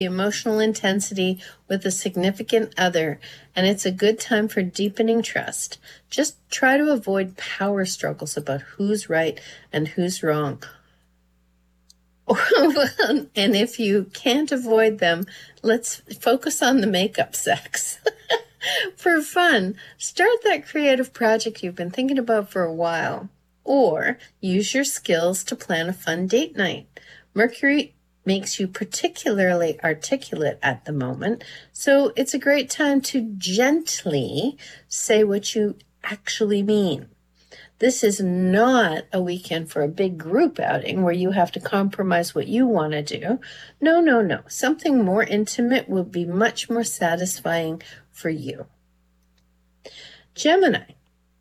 emotional intensity with a significant other, and it's a good time for deepening trust. Just try to avoid power struggles about who's right and who's wrong. And if you can't avoid them, let's focus on the makeup sex. For fun, start that creative project you've been thinking about for a while, or use your skills to plan a fun date night. Mercury makes you particularly articulate at the moment, so it's a great time to gently say what you actually mean. This is not a weekend for a big group outing where you have to compromise what you want to do. No. Something more intimate will be much more satisfying for you. Gemini.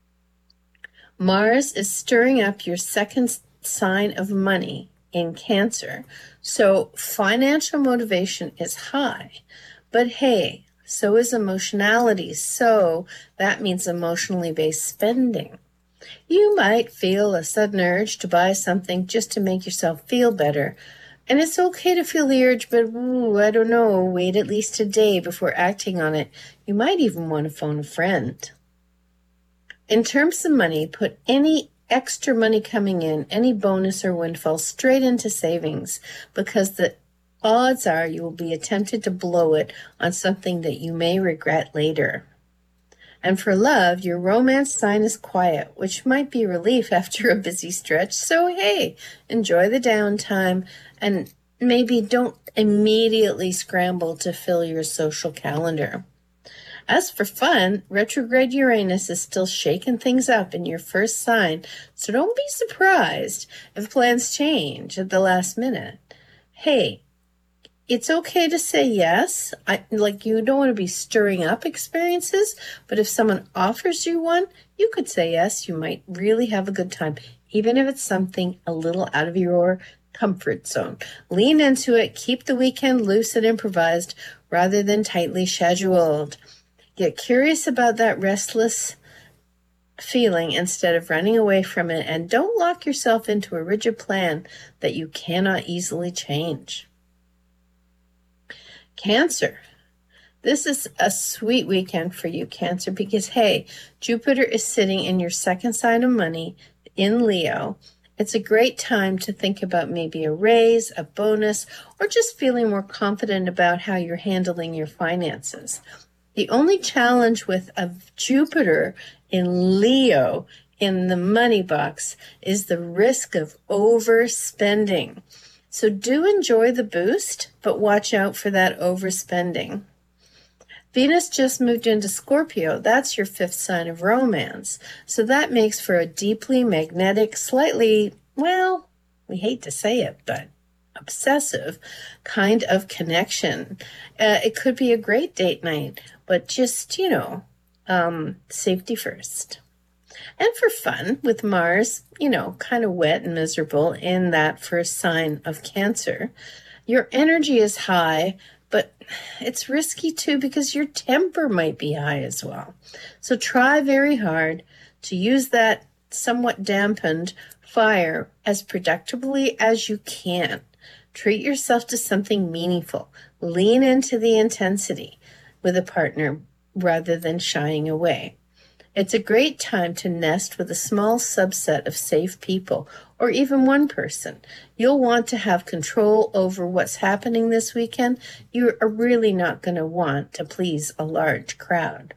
Mars is stirring up your second sign of money in Cancer, so financial motivation is high. But hey, so is emotionality, so that means emotionally based spending. You might feel a sudden urge to buy something just to make yourself feel better. And it's okay to feel the urge, but I don't know, wait at least a day before acting on it. You might even want to phone a friend. In terms of money, put any extra money coming in, any bonus or windfall, straight into savings, because the odds are you will be tempted to blow it on something that you may regret later. And for love, your romance sign is quiet, which might be relief after a busy stretch. So hey, enjoy the downtime and maybe don't immediately scramble to fill your social calendar. As for fun, retrograde Uranus is still shaking things up in your first sign, so don't be surprised if plans change at the last minute. Hey, it's okay to say yes. You don't want to be stirring up experiences, but if someone offers you one, you could say yes. You might really have a good time, even if it's something a little out of your comfort zone. Lean into it. Keep the weekend loose and improvised rather than tightly scheduled. Get curious about that restless feeling instead of running away from it, and don't lock yourself into a rigid plan that you cannot easily change. Cancer. This is a sweet weekend for you, Cancer, because, hey, Jupiter is sitting in your second sign of money in Leo. It's a great time to think about maybe a raise, a bonus, or just feeling more confident about how you're handling your finances. The only challenge with a Jupiter in Leo in the money box is the risk of overspending. So do enjoy the boost, but watch out for that overspending. Venus just moved into Scorpio. That's your fifth sign of romance. So that makes for a deeply magnetic, slightly, well, we hate to say it, but obsessive kind of connection. It could be a great date night, but just, safety first. And for fun, with Mars, kind of wet and miserable in that first sign of Cancer, your energy is high, but it's risky too because your temper might be high as well. So try very hard to use that somewhat dampened fire as productively as you can. Treat yourself to something meaningful. Lean into the intensity with a partner rather than shying away. It's a great time to nest with a small subset of safe people, or even one person. You'll want to have control over what's happening this weekend. You are really not going to want to please a large crowd.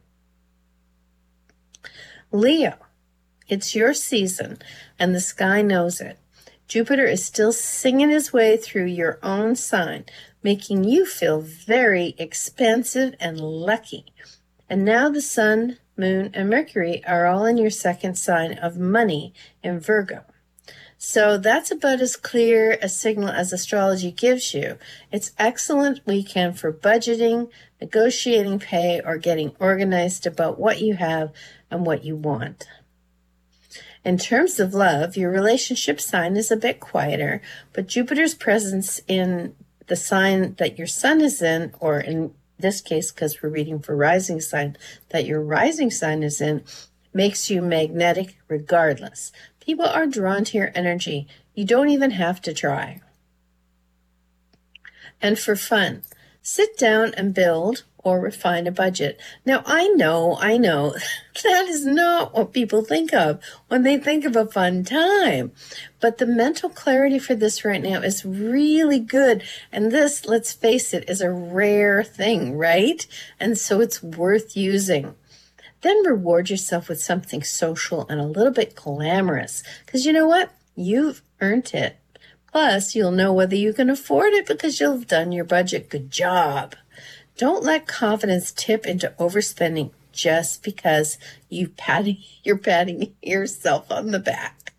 Leo, it's your season, and the sky knows it. Jupiter is still singing his way through your own sign, making you feel very expansive and lucky. And now the Sun, Moon, and Mercury are all in your second sign of money in Virgo. So that's about as clear a signal as astrology gives you. It's excellent weekend for budgeting, negotiating pay, or getting organized about what you have and what you want. In terms of love, your relationship sign is a bit quieter, but Jupiter's presence in the sign that your sun is in, or in this case, because we're reading for rising sign, that your rising sign is in, makes you magnetic regardless. People are drawn to your energy. You don't even have to try. And for fun, Sit down and build or refine a budget. Now, I know that is not what people think of when they think of a fun time. But the mental clarity for this right now is really good. And this, let's face it, is a rare thing, right? And so it's worth using. Then reward yourself with something social and a little bit glamorous. Because you know what? You've earned it. Plus, you'll know whether you can afford it because you'll have done your budget. Good job. Don't let confidence tip into overspending just because you're patting yourself on the back.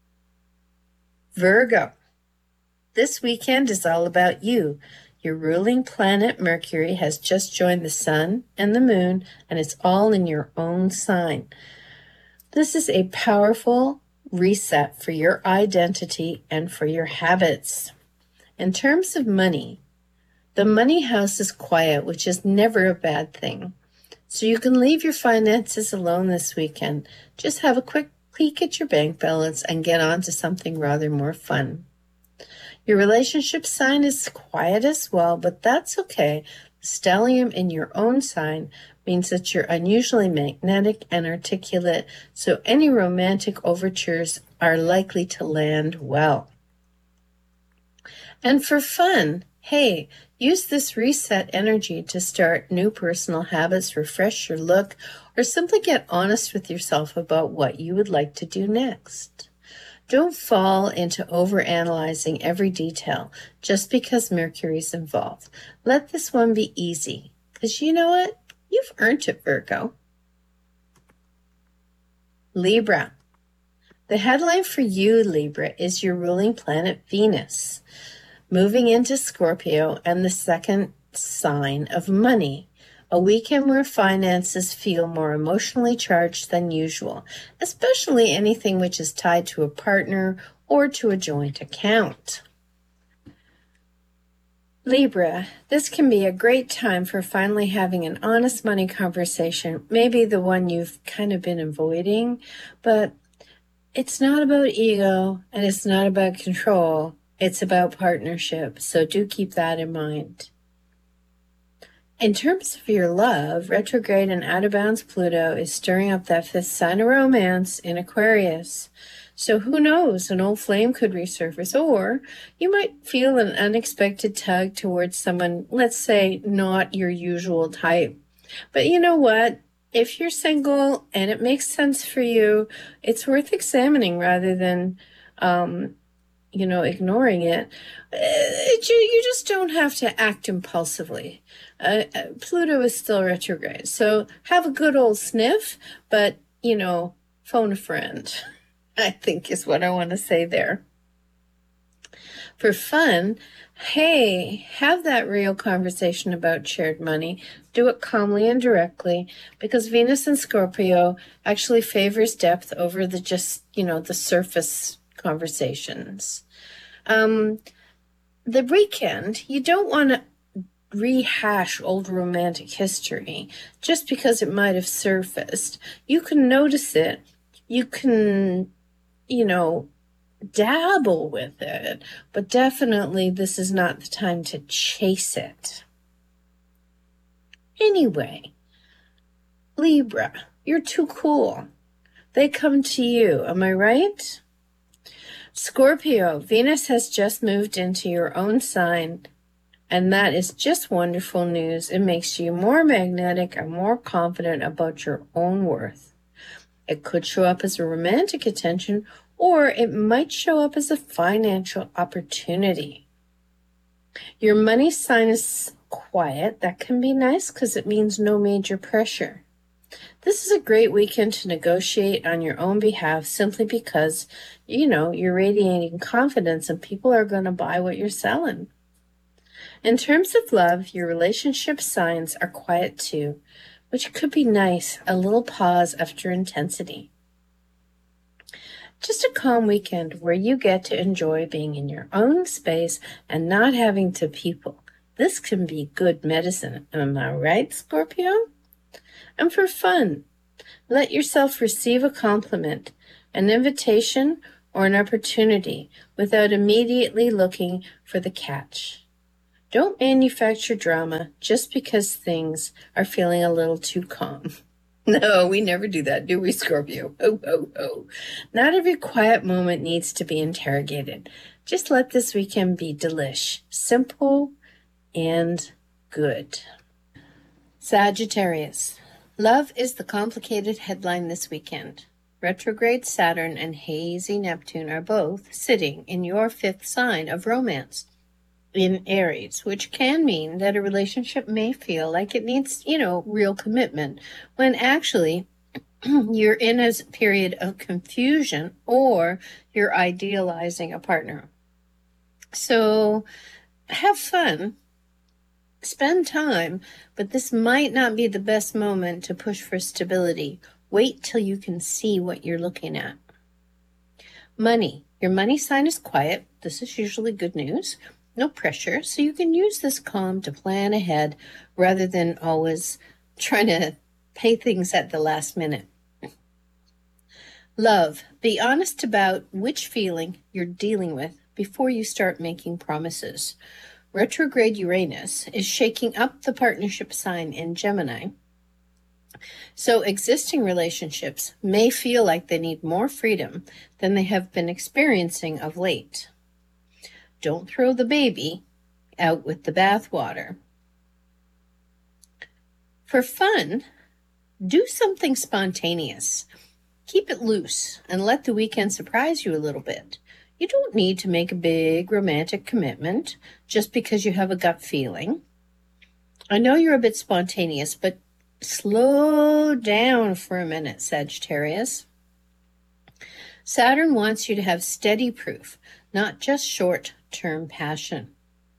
Virgo, this weekend is all about you. Your ruling planet, Mercury, has just joined the sun and the moon, and it's all in your own sign. This is a powerful reset for your identity and for your habits. In terms of money, the money house is quiet, which is never a bad thing. So you can leave your finances alone this weekend. Just have a quick peek at your bank balance and get on to something rather more fun. Your relationship sign is quiet as well, but that's okay. The stellium in your own sign means that you're unusually magnetic and articulate, so any romantic overtures are likely to land well. And for fun, hey, use this reset energy to start new personal habits, refresh your look, or simply get honest with yourself about what you would like to do next. Don't fall into overanalyzing every detail just because Mercury's involved. Let this one be easy, because you know what? You've earned it, Virgo. Libra. The headline for you, Libra, is your ruling planet, Venus, moving into Scorpio and the second sign of money. A weekend where finances feel more emotionally charged than usual, especially anything which is tied to a partner or to a joint account. Libra, this can be a great time for finally having an honest money conversation, maybe the one you've kind of been avoiding, but it's not about ego and it's not about control. It's about partnership, so do keep that in mind. In terms of your love, retrograde and out-of-bounds Pluto is stirring up that fifth sign of romance in Aquarius. So who knows, an old flame could resurface, or you might feel an unexpected tug towards someone, let's say, not your usual type. But you know what? If you're single and it makes sense for you, it's worth examining rather than ignoring it. You just don't have to act impulsively. Pluto is still retrograde, so have a good old sniff, but, phone a friend, I think is what I want to say there. For fun, hey, have that real conversation about shared money. Do it calmly and directly, because Venus in Scorpio actually favors depth over the surface conversations. The weekend, you don't want to rehash old romantic history just because it might have surfaced. You can notice it. You can, dabble with it, but definitely this is not the time to chase it. Anyway, Libra, you're too cool. They come to you, am I right? Scorpio, Venus has just moved into your own sign, and that is just wonderful news. It makes you more magnetic and more confident about your own worth. It could show up as a romantic attention, or it might show up as a financial opportunity. Your money sign is quiet. That can be nice because it means no major pressure. This is a great weekend to negotiate on your own behalf simply because, you're radiating confidence and people are going to buy what you're selling. In terms of love, your relationship signs are quiet too, which could be nice, a little pause after intensity. Just a calm weekend where you get to enjoy being in your own space and not having to people. This can be good medicine, am I right, Scorpio? And for fun, let yourself receive a compliment, an invitation, or an opportunity without immediately looking for the catch. Don't manufacture drama just because things are feeling a little too calm. No, we never do that, do we, Scorpio? Ho, ho, ho. Not every quiet moment needs to be interrogated. Just let this weekend be delish, simple and good. Sagittarius. Love is the complicated headline this weekend. Retrograde Saturn and hazy Neptune are both sitting in your fifth sign of romance in Aries, which can mean that a relationship may feel like it needs, real commitment, when actually you're in a period of confusion or you're idealizing a partner. So have fun, spend time, but this might not be the best moment to push for stability. Wait till you can see what you're looking at. Money. Your money sign is quiet. This is usually good news. No pressure, so you can use this calm to plan ahead rather than always trying to pay things at the last minute. Love. Be honest about which feeling you're dealing with before you start making promises. Retrograde Uranus is shaking up the partnership sign in Gemini. So existing relationships may feel like they need more freedom than they have been experiencing of late. Don't throw the baby out with the bathwater. For fun, do something spontaneous. Keep it loose and let the weekend surprise you a little bit. You don't need to make a big romantic commitment just because you have a gut feeling. I know you're a bit spontaneous, but slow down for a minute, Sagittarius. Saturn wants you to have steady proof, not just short-term passion.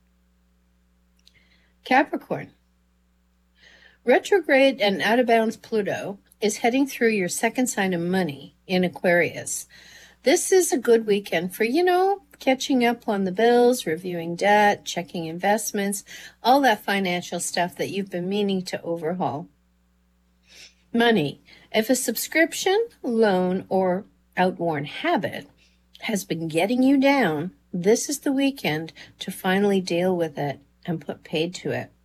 Capricorn. Retrograde and out of bounds Pluto is heading through your second sign of money in Aquarius. This is a good weekend for, catching up on the bills, reviewing debt, checking investments, all that financial stuff that you've been meaning to overhaul. Money. If a subscription, loan, or outworn habit has been getting you down, this is the weekend to finally deal with it and put paid to it.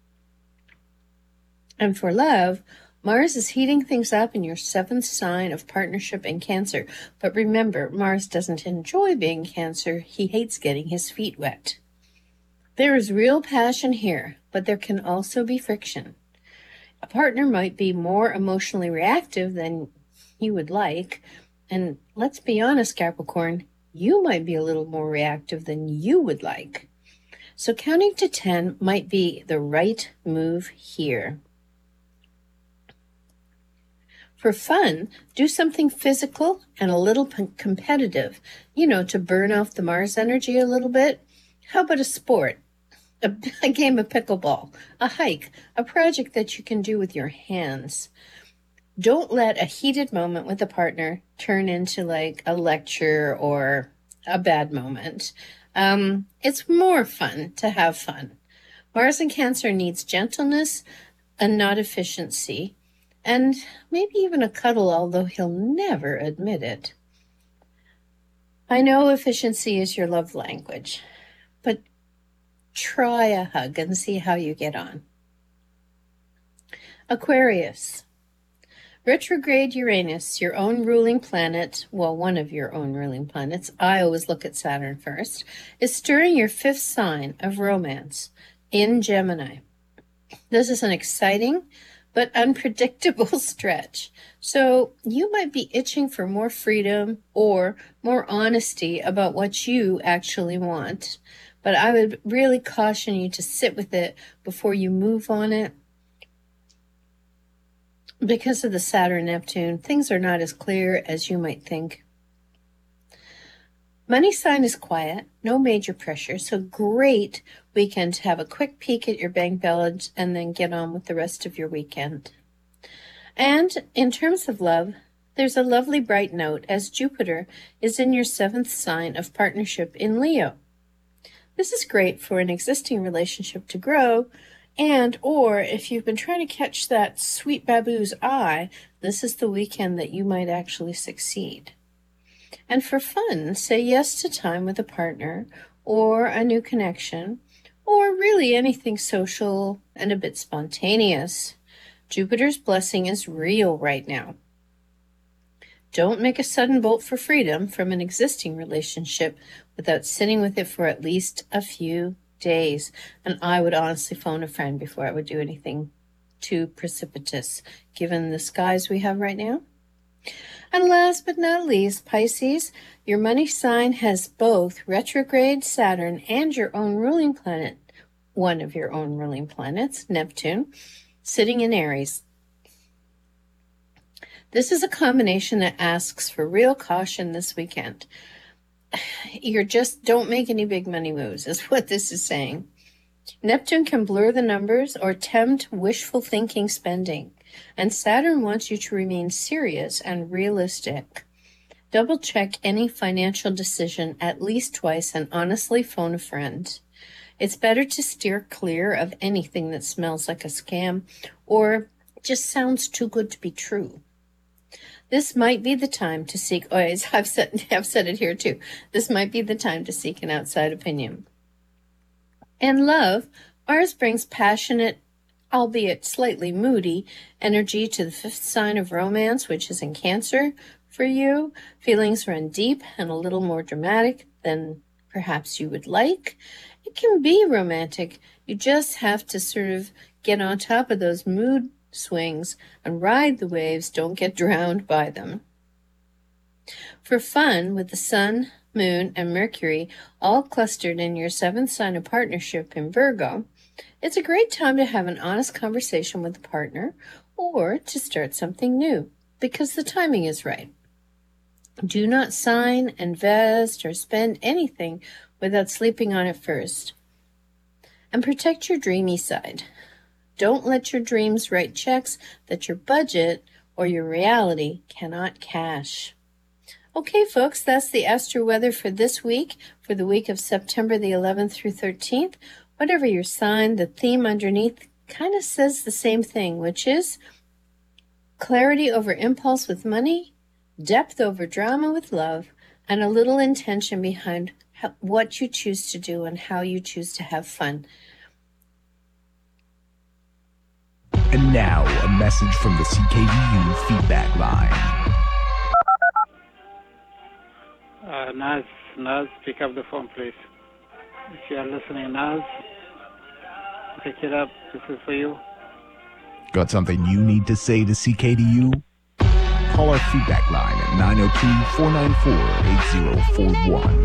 And for love, Mars is heating things up in your seventh sign of partnership in Cancer. But remember, Mars doesn't enjoy being Cancer. He hates getting his feet wet. There is real passion here, but there can also be friction. A partner might be more emotionally reactive than you would like. And let's be honest, Capricorn, you might be a little more reactive than you would like. So counting to 10 might be the right move here. For fun, do something physical and a little competitive, to burn off the Mars energy a little bit. How about a sport? A game of pickleball, a hike, a project that you can do with your hands. Don't let a heated moment with a partner turn into like a lecture or a bad moment. It's more fun to have fun. Mars in Cancer needs gentleness and not efficiency, and maybe even a cuddle, although he'll never admit it. I know efficiency is your love language, but try a hug and see how you get on. Aquarius. Retrograde Uranus, your own ruling planet, well, one of your own ruling planets, I always look at Saturn first, is stirring your fifth sign of romance in Gemini. This is an exciting but unpredictable stretch. So you might be itching for more freedom or more honesty about what you actually want. But I would really caution you to sit with it before you move on it. Because of the Saturn-Neptune, things are not as clear as you might think. Money sign is quiet, no major pressure, so great weekend to have a quick peek at your bank balance and then get on with the rest of your weekend. And in terms of love, there's a lovely bright note as Jupiter is in your seventh sign of partnership in Leo. This is great for an existing relationship to grow, or if you've been trying to catch that sweet baboo's eye, this is the weekend that you might actually succeed. And for fun, say yes to time with a partner or a new connection, or really anything social and a bit spontaneous. Jupiter's blessing is real right now. Don't make a sudden bolt for freedom from an existing relationship without sitting with it for at least a few days. And I would honestly phone a friend before I would do anything too precipitous, given the skies we have right now. And last but not least, Pisces, your money sign has both retrograde Saturn and your own ruling planet, one of your own ruling planets, Neptune, sitting in Aries. This is a combination that asks for real caution this weekend. Don't make any big money moves, is what this is saying. Neptune can blur the numbers or tempt wishful thinking spending, and Saturn wants you to remain serious and realistic. Double check any financial decision at least twice and honestly phone a friend. It's better to steer clear of anything that smells like a scam or just sounds too good to be true. This might be the time to seek, I've said it here too, this might be the time to seek an outside opinion. And love, Mars brings passionate, albeit slightly moody, energy to the fifth sign of romance, which is in Cancer. For you, feelings run deep and a little more dramatic than perhaps you would like. It can be romantic. You just have to sort of get on top of those mood swings and ride the waves. Don't get drowned by them. For fun, with the Sun, Moon, and Mercury all clustered in your seventh sign of partnership in Virgo, it's a great time to have an honest conversation with a partner or to start something new because the timing is right. Do not sign, invest, or spend anything without sleeping on it first. And protect your dreamy side. Don't let your dreams write checks that your budget or your reality cannot cash. Okay, folks, that's the astro weather for this week, for the week of September the 11th through 13th. Whatever your sign, the theme underneath kind of says the same thing, which is clarity over impulse with money, depth over drama with love, and a little intention behind what you choose to do and how you choose to have fun. And now, a message from the CKDU feedback line. Naz, pick up the phone, please. If you are listening, Naz, pick it up. This is for you. Got something you need to say to CKDU? Call our feedback line at 902-494-8041.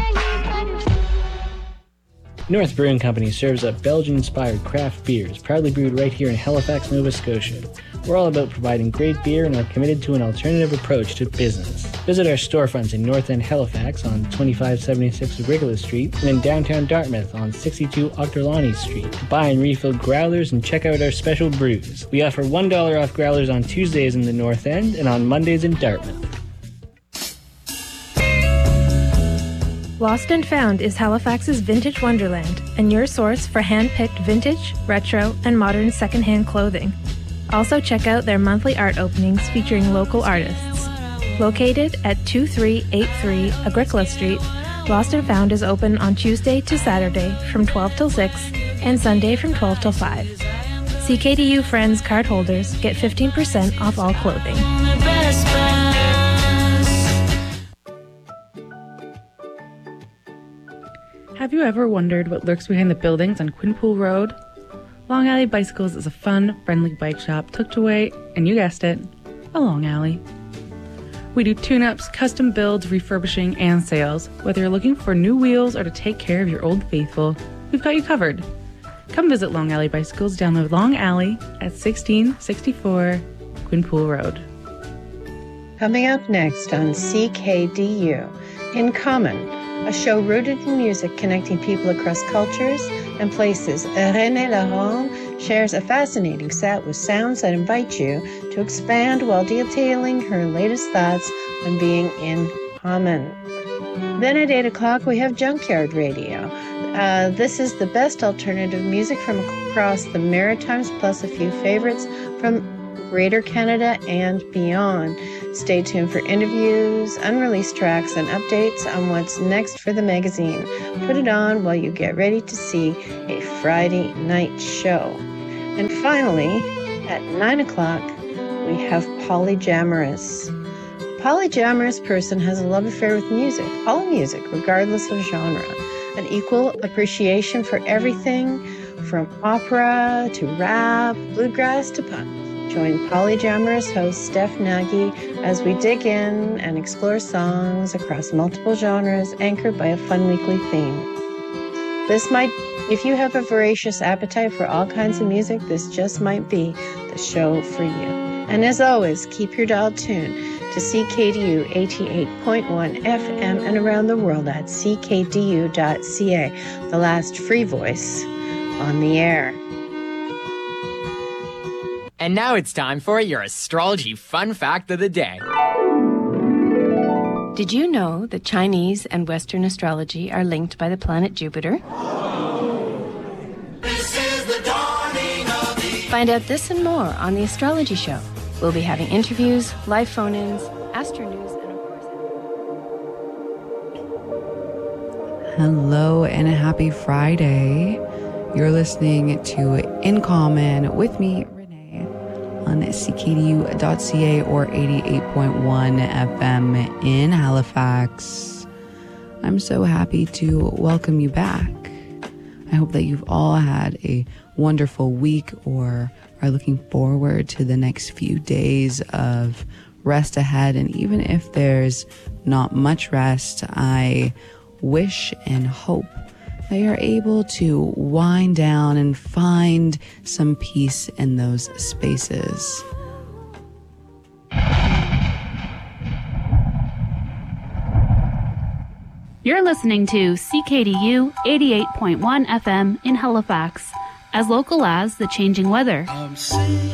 North Brewing Company serves up Belgian-inspired craft beers, proudly brewed right here in Halifax, Nova Scotia. We're all about providing great beer and are committed to an alternative approach to business. Visit our storefronts in North End Halifax on 2576 Rigolette Street and in downtown Dartmouth on 62 Octorlani Street to buy and refill growlers and check out our special brews. We offer $1 off growlers on Tuesdays in the North End and on Mondays in Dartmouth. Lost and Found is Halifax's vintage wonderland and your source for hand-picked vintage, retro, and modern secondhand clothing. Also check out their monthly art openings featuring local artists. Located at 2383 Agricola Street, Lost and Found is open on Tuesday to Saturday from 12 till 6 and Sunday from 12 till 5. CKDU Friends card holders get 15% off all clothing. Have you ever wondered what lurks behind the buildings on Quinpool Road? Long Alley Bicycles is a fun, friendly bike shop tucked away, and you guessed it, a long alley. We do tune-ups, custom builds, refurbishing, and sales. Whether you're looking for new wheels or to take care of your old faithful, we've got you covered. Come visit Long Alley Bicycles down the Long Alley at 1664 Quinpool Road. Coming up next on CKDU, In Common, a show rooted in music connecting people across cultures and places. René Laurent shares a fascinating set with sounds that invite you to expand while detailing her latest thoughts on being in common. Then at 8 o'clock, we have Junkyard Radio. This is the best alternative music from across the Maritimes, plus a few favorites from Greater Canada and beyond. Stay tuned for interviews, unreleased tracks, and updates on what's next for the magazine. Put it on while you get ready to see a Friday night show. And finally, at 9 o'clock, we have Polyjamorous. Polyjamorous person has a love affair with music, all music, regardless of genre. An equal appreciation for everything from opera to rap, bluegrass to punk. Join Polyjamorous host Steph Nagy as we dig in and explore songs across multiple genres anchored by a fun weekly theme. If you have a voracious appetite for all kinds of music, this just might be the show for you. And as always, keep your dial tuned to CKDU 88.1 FM and around the world at ckdu.ca, the last free voice on the air. And now it's time for your astrology fun fact of the day. Did you know that Chinese and Western astrology are linked by the planet Jupiter? Find out this and more on The Astrology Show. We'll be having interviews, live phone-ins, Astro News, and of course... Hello and a happy Friday. You're listening to In Common with me, Renee, on ckdu.ca or 88.1 FM in Halifax. I'm so happy to welcome you back. I hope that you've all had a wonderful week or are looking forward to the next few days of rest ahead. And even if there's not much rest, I wish and hope that you're able to wind down and find some peace in those spaces. You're listening to CKDU 88.1 FM in Halifax, as local as the changing weather.